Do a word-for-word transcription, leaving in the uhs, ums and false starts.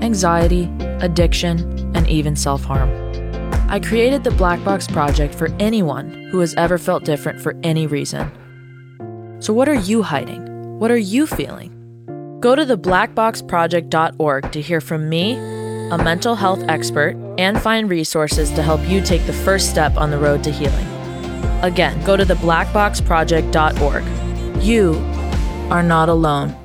anxiety, addiction, and even self-harm. I created the Black Box Project for anyone who has ever felt different for any reason. So what are you hiding? What are you feeling? Go to the black box project dot org to hear from me, a mental health expert, and find resources to help you take the first step on the road to healing. Again, go to the black box project dot org. You are not alone.